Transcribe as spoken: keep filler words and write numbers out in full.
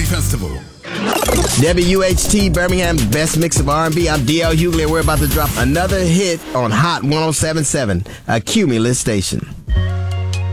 Festival. W H T Birmingham, best mix of R and B. I'm D L Hughley, and we're about to drop another hit on Hot one oh seven point seven, a Cumulus station.